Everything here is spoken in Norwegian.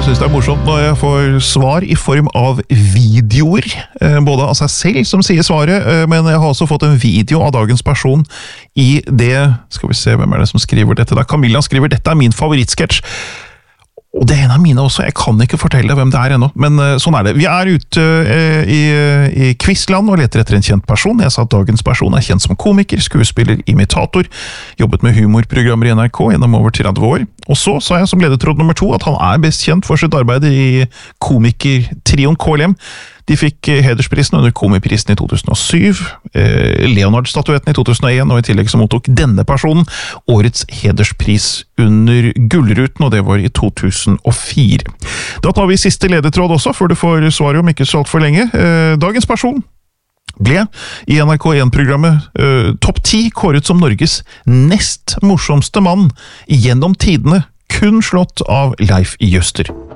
Jeg synes det morsomt når jeg får svar I form av videoer, både av seg selv som sier svaret, men jeg har også fått en video av dagens person I det, skal vi se hvem det som skriver dette da, Camilla skriver, dette min favorittsketsj, og det en av mine også, jeg kan ikke fortelle deg hvem det ennå, men sånn det. Vi ute I quizland og leter etter en kjent person. Jeg sa at dagens person kjent som komiker, skuespiller, imitator, jobbet med humorprogrammer I NRK gjennom over 30 år. Og så sa jeg som ledetråd nummer 2 at han best kjent for sitt arbeid I komikertrioen KLM. De fikk hedersprisen under komiprisen I 2007, Leonard-statuetten I 2001, og I tillegg så mottok denne personen årets hederspris under Gullruten, og det var I 2004. Da tar vi siste ledetråd også, før du får svaret om ikke så alt for lenge. Dagens person ble I NRK1-programmet Topp 10 kåret som Norges nest morsomste mann gjennom tidene, kun slått av Leif Juster.